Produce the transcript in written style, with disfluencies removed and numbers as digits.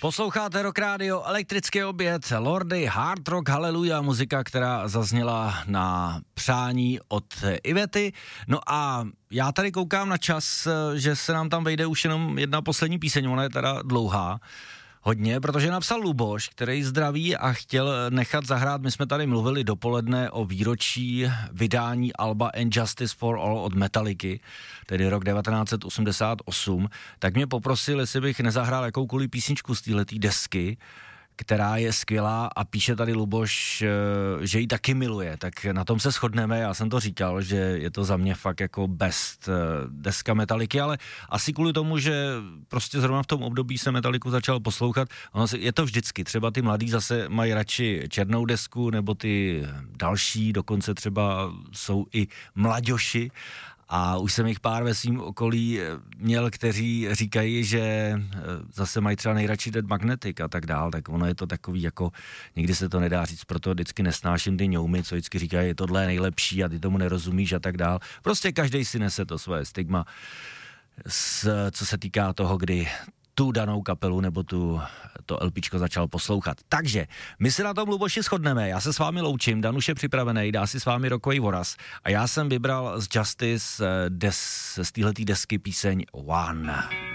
Posloucháte Rock Radio, elektrický oběd, Lordy, Hard Rock, Haleluja, muzika, která zazněla na přání od Ivety. No a já tady koukám na čas, že se nám tam vejde už jenom jedna poslední píseň, ona je teda dlouhá. Hodně, protože napsal Luboš, který zdraví a chtěl nechat zahrát, my jsme tady mluvili dopoledne o výročí vydání alba And Justice for All od Metallicy, tedy rok 1988, tak mě poprosil, jestli bych nezahrál jakoukoliv písničku z téhletý desky, která je skvělá a píše tady Luboš, že ji taky miluje, tak na tom se shodneme, já jsem to říkal, že je to za mě fakt jako best deska Metallicy, ale asi kvůli tomu, že prostě zrovna v tom období se Metallicu začal poslouchat, je to vždycky, třeba ty mladí zase mají radši černou desku, nebo ty další, dokonce třeba jsou i mlaďoši, a už jsem jich pár ve svým okolí měl, kteří říkají, že zase mají třeba nejradši Dead Magnetic a tak dál, tak ono je to takový jako, nikdy se to nedá říct, proto vždycky nesnáším ty ňoumy, co vždycky říkají, tohle je nejlepší a ty tomu nerozumíš a tak dál. Prostě každej si nese to svoje stigma, co se týká toho, kdy tu danou kapelu nebo to LPčko začal poslouchat. Takže my se na tom, Luboši, shodneme, já se s vámi loučím, Danuš je připravený, dá si s vámi rockový voraz a já jsem vybral z Justice z téhletý desky píseň One.